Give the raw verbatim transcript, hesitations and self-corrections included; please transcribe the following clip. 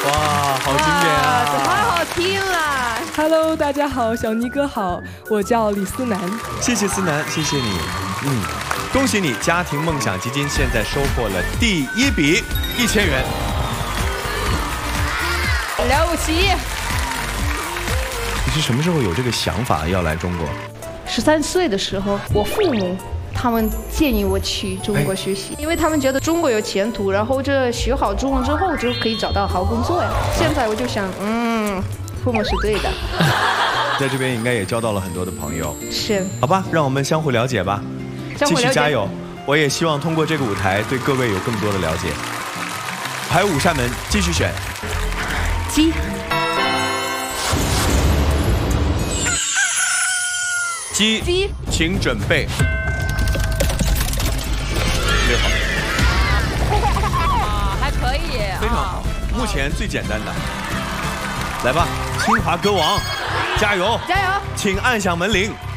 哇，好经典啊！ 太好听了。 Hello， 大家好，小尼哥好，我叫李思南。 谢谢思南，谢谢你。嗯，恭喜你，家庭梦想基金现在收获了第一笔一千元。 了不起！ 你是什么时候有这个想法要来中国？ 十三岁的时候，我父母他们建议我去中国学习，因为他们觉得中国有前途，然后这学好中文之后就可以找到好工作呀。现在我就想，嗯，父母是对的。 在这边应该也交到了很多的朋友。 是。 好吧，让我们相互了解吧，继相互了解续加油。我也希望通过这个舞台对各位有更多的了解。还有五扇门，继续选。 鸡。 鸡。 鸡， 请准备。六号。 啊，还可以。 非常好，目前最简单的。来吧，清华歌王，加油！ 加油！ 请按响门铃。